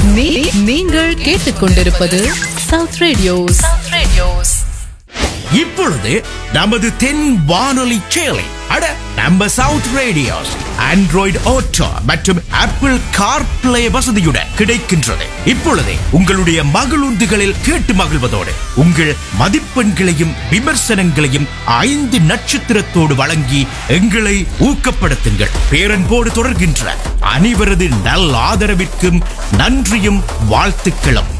நீங்கள் கேட்டுக்கொண்டிருப்பது south radios. இப்பொழுது நமது தென் வானொலி சேலை நம்ம சவுத் ரேடியோஸ் ஆண்ட்ராய்டு ஆட்டோ மற்றும் ஆப்பிள் கார்பிளே வசதியுடன் கிடைக்கின்றது. இப்பொழுது உங்களுடைய மகிழுந்துகளில் கேட்டு மகிழ்வதோடு உங்கள் மதிப்பெண்களையும் விமர்சனங்களையும் 5 நட்சத்திரத்தோடு வழங்கி எங்களை ஊக்கப்படுத்துங்கள். பேரன்போடு தொடர்கின்ற அனைவரது நல் ஆதரவிற்கும் நன்றியும் வாழ்த்துக்களும்.